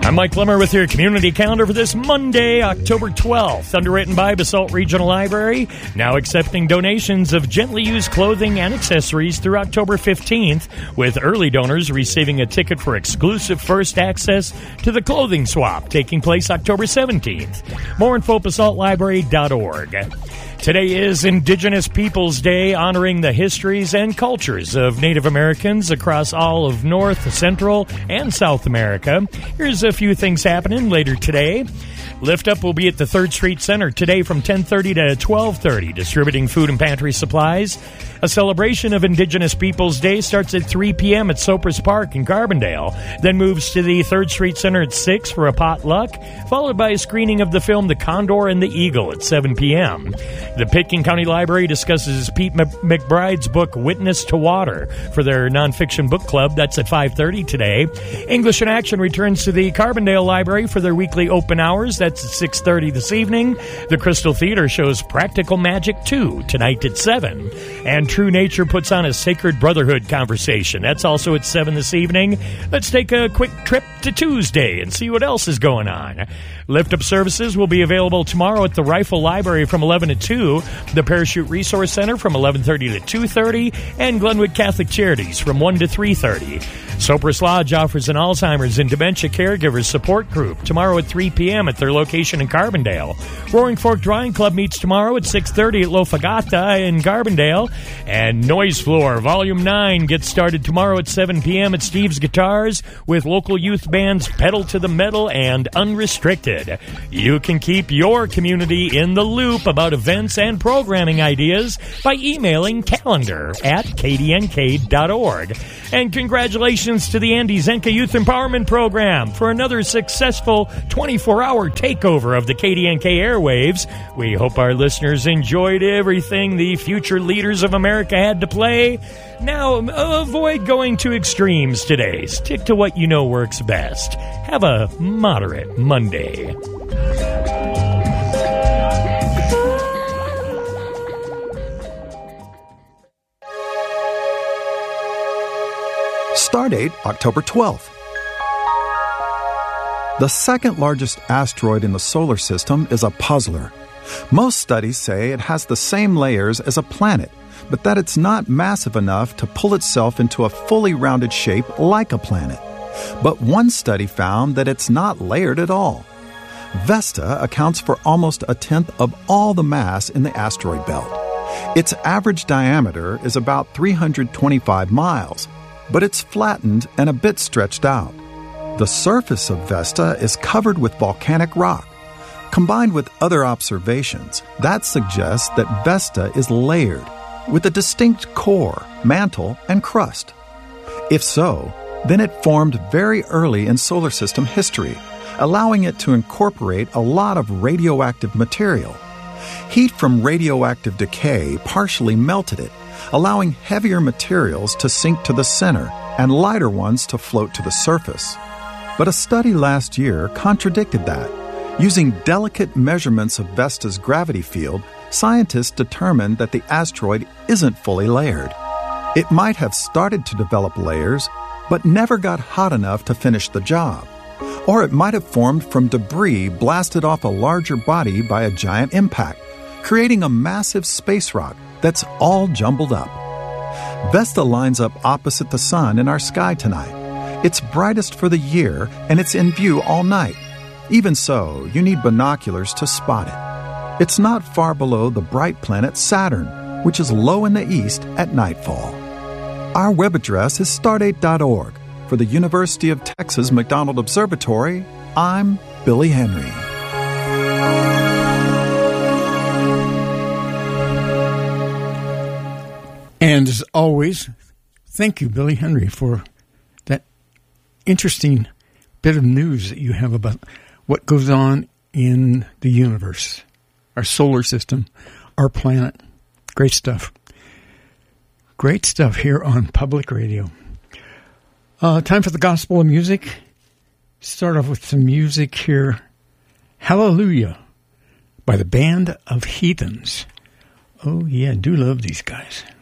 I'm Mike Limmer with your community calendar for this Monday, October 12th. Underwritten by Basalt Regional Library. Now accepting donations of gently used clothing and accessories through October 15th, with early donors receiving a ticket for exclusive first access to the clothing swap taking place October 17th. More info at basaltlibrary.org. Today is Indigenous Peoples Day, honoring the histories and cultures of Native Americans across all of North, Central, and South America. Here's a few things happening later today. Lift Up will be at the 3rd Street Center today from 10:30 to 12:30, distributing food and pantry supplies. A celebration of Indigenous Peoples Day starts at 3 p.m. at Sopris Park in Carbondale, then moves to the 3rd Street Center at 6 for a potluck, followed by a screening of the film The Condor and the Eagle at 7 p.m. The Pitkin County Library discusses Pete McBride's book Witness to Water for their nonfiction book club. That's at 5:30 today. English in Action returns to the Carbondale Library for their weekly open hours. That's at 6:30 this evening. The Crystal Theater shows Practical Magic 2 tonight at 7. And True Nature puts on a Sacred Brotherhood conversation. That's also at 7 this evening. Let's take a quick trip to Tuesday and see what else is going on. Lift Up services will be available tomorrow at the Rifle Library from 11 to 2, the Parachute Resource Center from 11:30 to 2:30, and Glenwood Catholic Charities from 1 to 3:30. Sopris Lodge offers an Alzheimer's and dementia caregivers support group tomorrow at 3 p.m. at their location in Carbondale. Roaring Fork Drawing Club meets tomorrow at 6:30 at Lofagata in Carbondale. And Noise Floor Volume 9 gets started tomorrow at 7 p.m. at Steve's Guitars with local youth bands Pedal to the Metal and Unrestricted. You can keep your community in the loop about events and programming ideas by emailing calendar@kdnk.org. And congratulations to the Andy Zenka Youth Empowerment Program for another successful 24-hour takeover of the KDNK airwaves. We hope our listeners enjoyed everything the future leaders of America had to play. Now, avoid going to extremes today. Stick to what you know works best. Have a moderate Monday. Stardate October 12th. The second largest asteroid in the solar system is a puzzler. Most studies say it has the same layers as a planet, but that it's not massive enough to pull itself into a fully rounded shape like a planet. But one study found that it's not layered at all. Vesta accounts for almost a tenth of all the mass in the asteroid belt. Its average diameter is about 325 miles, but it's flattened and a bit stretched out. The surface of Vesta is covered with volcanic rock. Combined with other observations, that suggests that Vesta is layered, with a distinct core, mantle, and crust. If so, then it formed very early in solar system history, allowing it to incorporate a lot of radioactive material. Heat from radioactive decay partially melted it, allowing heavier materials to sink to the center and lighter ones to float to the surface. But a study last year contradicted that. Using delicate measurements of Vesta's gravity field, scientists determined that the asteroid isn't fully layered. It might have started to develop layers, but never got hot enough to finish the job. Or it might have formed from debris blasted off a larger body by a giant impact, creating a massive space rock that's all jumbled up. Vesta lines up opposite the sun in our sky tonight. It's brightest for the year, and it's in view all night. Even so, you need binoculars to spot it. It's not far below the bright planet Saturn, which is low in the east at nightfall. Our web address is stardate.org. For the University of Texas McDonald Observatory, I'm Billy Henry. And as always, thank you, Billy Henry, for that interesting bit of news that you have about what goes on in the universe, our solar system, our planet. Great stuff. Great stuff here on Public Radio. Time for the gospel of music. Start off with some music here. Hallelujah by the Band of Heathens. Oh, yeah, I do love these guys.